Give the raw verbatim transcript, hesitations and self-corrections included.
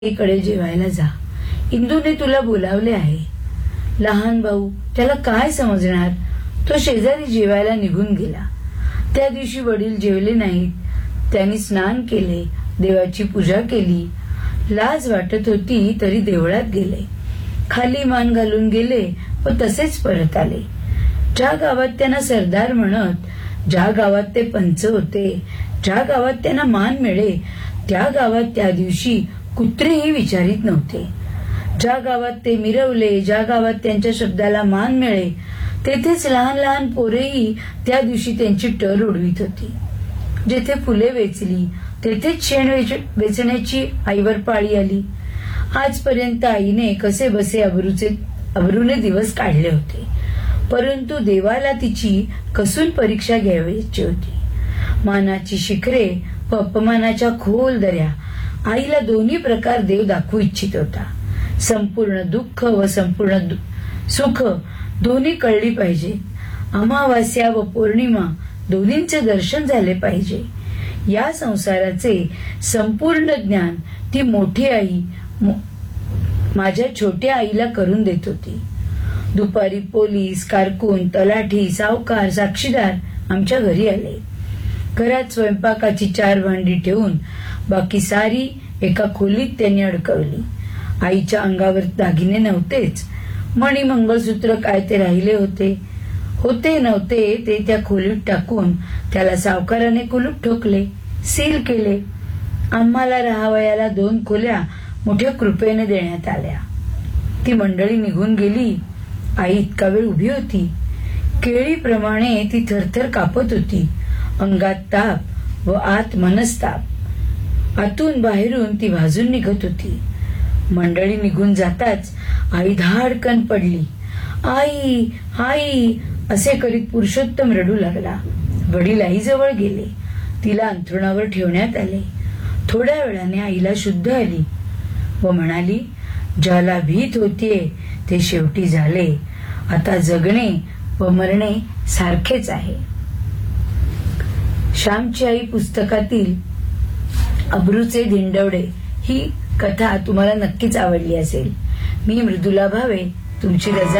कडे जेवायला जा, इंदूने तुला बोलावले आहे. लहान भाऊ त्याला काय समजणार. तो शेजारी जेवायला निघून गेला. त्या दिवशी वडील जेवले नाहीत. त्यांनी स्नान केले, देवाची पूजा केली. लाज वाटत होती तरी देवळात गेले. खाली मान घालून गेले व तसेच परत आले. ज्या गावात त्यांना सरदार म्हणत, ज्या गावात ते पंच होते, ज्या गावात त्यांना मान मिळे, त्या गावात त्या दिवशी कुत्रेही विचारित नव्हते. ज्या गावात ते मिरवले, ज्या गावात त्यांच्या शब्दाला मान मिळे, तेथेच लहान लहान पोरेही त्या दिवशी त्यांची टर उडवीत होती. जेथे फुले वेचली तेथेच शेण वेचण्याची आईवर पाळी आली. आजपर्यंत आईने कसे बसे अबरूचे अबरूने दिवस काढले होते, परंतु देवाला तिची कसून परीक्षा घ्यायची होती. मानाची शिखरे व अपमानाच्या खोल दऱ्या आईला दोन्ही प्रकार देव दाखवू इच्छित होता. संपूर्ण दुःख व संपूर्ण सुख दोन्ही कळली पाहिजे. अमावास्या व पौर्णिमा दोन्हींचे दर्शन झाले पाहिजे. या संसाराचे संपूर्ण ज्ञान ती मोठी आई माझ्या छोट्या आईला करून देत होती. दुपारी पोलीस, कारकून, तलाठी, सावकार, साक्षीदार आमच्या घरी आले. घरात स्वयंपाकाची चार भांडी ठेवून बाकी सारी एका खोलीत त्यांनी अडकवली. आईच्या अंगावर दागिने नव्हतेच. मणी, मंगळसूत्र काय ते राहिले होते. होते नव्हते ते त्या खोलीत टाकून त्याला सावकाराने कुलूप ठोकले, सील केले. आम्हाला राहावयाला दोन खोल्या मोठ्या कृपेने देण्यात आल्या. ती मंडळी निघून गेली. आई इतका वेळ उभी होती. केळीप्रमाणे ती थरथर कापत होती. अंगात ताप व आत मनस्ताप. आतून बाहेरून ती भाजून निघत होती. मंडळी निघून जाताच आई धाडकन पडली. आई आई असे करीत पुरुषोत्तम रडू लागला. वडील आई जवळ गेले. तिला अंथरुणावर ठेवण्यात आले. थोड्या वेळाने आईला शुद्ध आली व म्हणाली, ज्याला भीत होतीये ते शेवटी झाले. आता जगणे व मरणे सारखेच आहे. श्यामची आई पुस्तकातील अब्रूचे धिंडवडे ही कथा तुम्हाला नक्कीच आवडली असेल. मी मृदुला भावे तुमची रजा